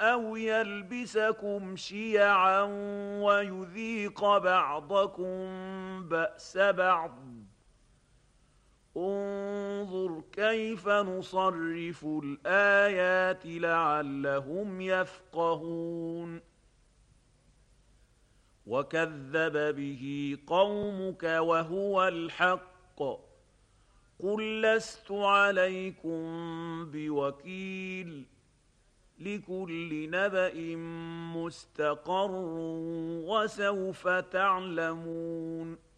أو يلبسكم شيعا ويذيق بعضكم بأس بعض انظر كيف نصرف الآيات لعلهم يفقهون وكذب به قومك وهو الحق قل لست عليكم بوكيل لكل نبأ مستقر وسوف تعلمون